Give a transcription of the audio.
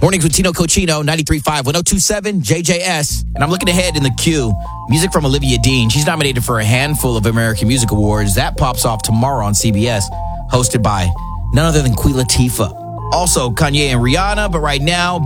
Mornings with Tino Cochino, 93.5, 102.7, JJS. And I'm looking ahead in the queue. Music from Olivia Dean. She's nominated for a handful of American Music Awards. That pops off tomorrow on CBS, hosted by none other than Queen Latifah. Also, Kanye and Rihanna, but right now,